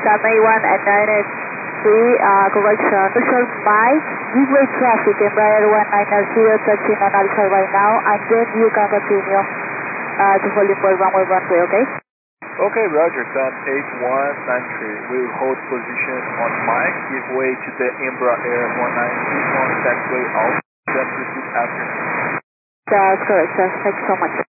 Runway 1 and 93, correction. Visual Mike, give way traffic, Embraer 190, touching on Alpha right now, and then you can continue to holding for runway 13, okay? Okay, Roger, Sun 8193. We'll hold position on Mike, give way to the Embraer 190 on taxiway Alpha, then proceed after. That's correct, sir. Thanks so much.